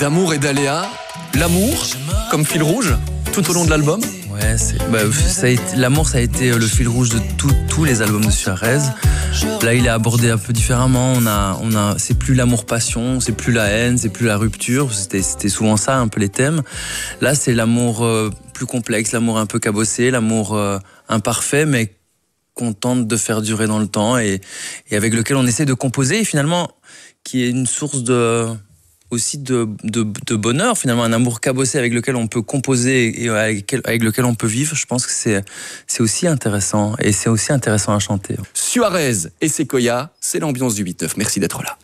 D'amour et d'aléas, l'amour comme fil rouge tout au long de l'album. Ouais, l'amour, ça a été le fil rouge de tous les albums de Suarez. Là, il est abordé un peu différemment. C'est plus l'amour-passion, c'est plus la haine, c'est plus la rupture. C'était souvent ça, un peu les thèmes. Là, c'est l'amour plus complexe, l'amour un peu cabossé, l'amour imparfait, mais qu'on tente de faire durer dans le temps et avec lequel on essaie de composer, et finalement, qui est une source aussi de bonheur, finalement, un amour cabossé avec lequel on peut composer et avec lequel on peut vivre. Je pense que c'est aussi intéressant, et c'est aussi intéressant à chanter. Suarez et Sequoia, c'est l'ambiance du 8-9. Merci d'être là.